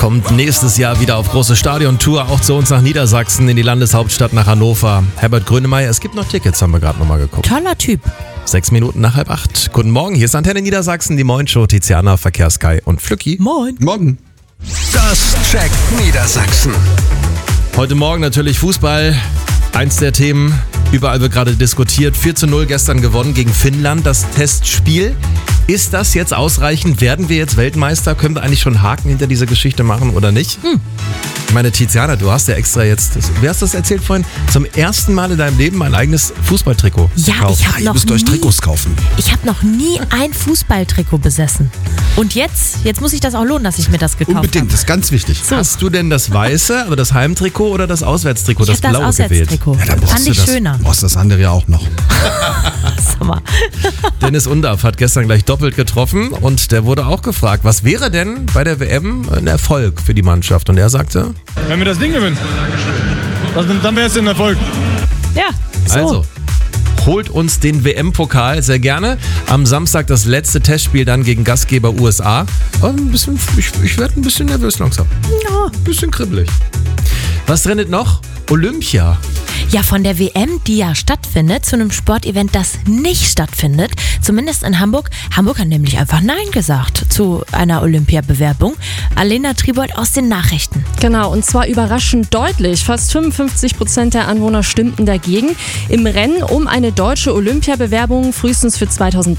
kommt nächstes Jahr wieder auf große Stadiontour, auch zu uns nach Niedersachsen, in die Landeshauptstadt nach Hannover. Herbert Grönemeyer, es gibt noch Tickets, haben wir gerade nochmal geguckt. Toller Typ. 6 Minuten nach 7:30. Guten Morgen, hier ist Antenne Niedersachsen, die Moin-Show, Tiziana, Verkehrskai und Flücki. Moin. Morgen. Das checkt Niedersachsen. Heute Morgen natürlich Fußball, eins der Themen, überall wird gerade diskutiert. 4:0 gestern gewonnen gegen Finnland, das Testspiel. Ist das jetzt ausreichend? Werden wir jetzt Weltmeister? Können wir eigentlich schon Haken hinter diese Geschichte machen oder nicht? Ich meine, Tiziana, du hast ja extra jetzt, wer hast das erzählt vorhin, zum ersten Mal in deinem Leben ein eigenes Fußballtrikot Ja, gekauft. ich habe Ihr noch müsst euch nie, Trikots kaufen. ich habe noch nie ein Fußballtrikot besessen. Und jetzt muss ich das auch lohnen, dass ich mir das gekauft Unbedingt, habe. das ist ganz wichtig. So. Hast du denn das weiße, also das Heimtrikot oder das Auswärtstrikot, Ich das habe das blaue gewählt? Auswärtstrikot. Ja, dann brauchst Fand du ich das, schöner. brauchst das andere ja auch noch. Sag mal. Dennis Undaff hat gestern gleich doppelt getroffen und der wurde auch gefragt, was wäre denn bei der WM ein Erfolg für die Mannschaft? Und er sagte, Wenn wir das Ding gewinnen, dann wäre es ein Erfolg. Ja, so. also, holt uns den WM-Pokal sehr gerne. Am Samstag das letzte Testspiel dann gegen Gastgeber USA. Aber ich werde ein bisschen nervös langsam. Ja. Ein bisschen kribbelig. Was trennt noch? Olympia. Ja, von der WM, die ja stattfindet, zu einem Sportevent, das nicht stattfindet. Zumindest in Hamburg. Hamburg hat nämlich einfach Nein gesagt zu einer Olympiabewerbung. Alena Tribold aus den Nachrichten. Genau, und zwar überraschend deutlich. Fast 55% der Anwohner stimmten dagegen. Im Rennen um eine deutsche Olympiabewerbung, frühestens für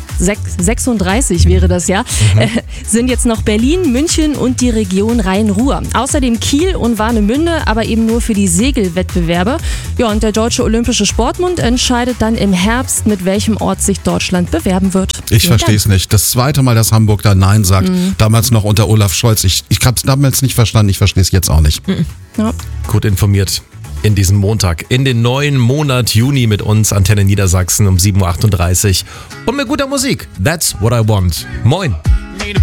2036 wäre das ja, sind jetzt noch Berlin, München und die Region Rhein-Ruhr. Außerdem Kiel und Warnemünde, aber eben nur für die Segelwettbewerbe. Ja, und der Deutsche Olympische Sportbund entscheidet dann im Herbst, mit welchem Ort sich Deutschland bewerben wird. Ich verstehe es nicht. Das zweite Mal, dass Hamburg da Nein sagt. Damals noch unter Olaf Scholz. Ich habe es damals nicht verstanden. Ich verstehe es jetzt auch nicht. Ja. Gut informiert in diesem Montag. In den neuen Monat Juni mit uns, Antenne Niedersachsen um 7:38 Uhr. Und mit guter Musik. That's what I want. Moin.